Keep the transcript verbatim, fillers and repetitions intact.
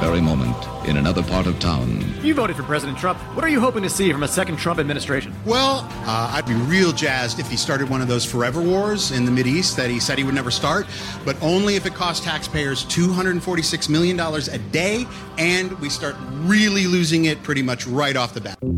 very moment in another part of town. You voted for President Trump. What are you hoping to see from a second Trump administration? Well, uh, I'd be real jazzed if he started one of those forever wars in the Mideast that he said he would never start, but only if it costs taxpayers two hundred forty-six million dollars a day and we start really losing it pretty much right off the bat.